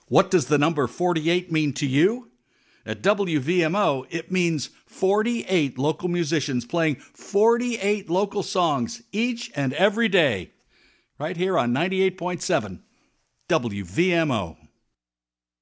What does the number 48 mean to you? At WVMO, it means 48 local musicians playing 48 local songs each and every day, right here on 98.7 WVMO.